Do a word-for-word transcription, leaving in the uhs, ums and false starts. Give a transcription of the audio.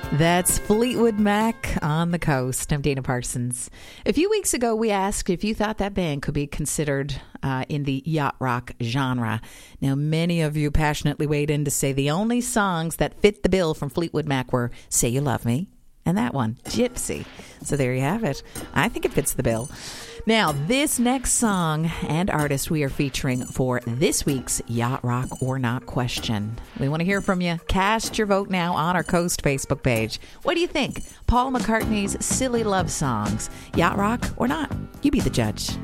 That's Fleetwood Mac on the Coast. I'm Dana Parsons. A few weeks ago, we asked if you thought that band could be considered uh, in the yacht rock genre. Now, many of you passionately weighed in to say the only songs that fit the bill from Fleetwood Mac were Say You Love Me and that one, Gypsy. So there you have it. I think it fits the bill. Now, this next song and artist we are featuring for this week's Yacht Rock or Not question. We want to hear from you. Cast your vote now on our Coast Facebook page. What do you think? Paul McCartney's Silly Love Songs, Yacht Rock or not? You be the judge.